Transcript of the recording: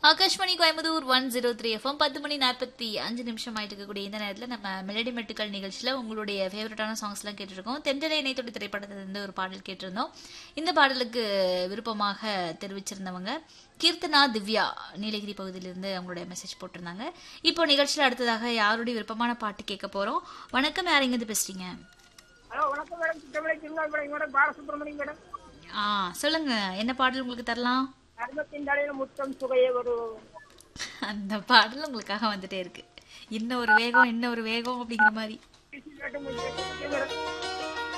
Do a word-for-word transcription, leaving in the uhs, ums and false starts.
Akashvani Coimbatore one zero three FM பத்து மணி நாற்பத்தி அஞ்சு நிமிஷம் ஆயிட்டு இருக்கக்கூடிய இந்த நேரத்தில் நம்ம மெலடி மெட்டுக்கள் நிகழ்ச்சியில் உங்களுடைய ஃபேவரட்டான சாங்ஸ் எல்லாம் கேட்டிருக்கோம். தென்றலை இணைத்தொடி திரைப்படத்திலிருந்து ஒரு பாடல் கேட்டிருந்தோம். இந்த பாடலுக்கு விருப்பமாக தெரிவிச்சிருந்தவங்க கீர்த்தனா திவ்யா நீலகிரி பகுதியிலிருந்து அவங்களுடைய மெசேஜ் போட்டிருந்தாங்க. இப்போ நிகழ்ச்சியில் அடுத்ததாக யாருடைய விருப்பமான பாட்டு கேட்க போறோம். வணக்கம், யார் எங்கிருந்து பேசுறீங்க? ஆ சொல்லுங்க, என்ன பாடல் உங்களுக்கு தரலாம்? அந்த பாடல் உங்களுக்காக வந்துட்டே இருக்கு. இன்னும் ஒரு வேகம் இன்னும் ஒரு வேகம் அப்படிங்கிற மாதிரி.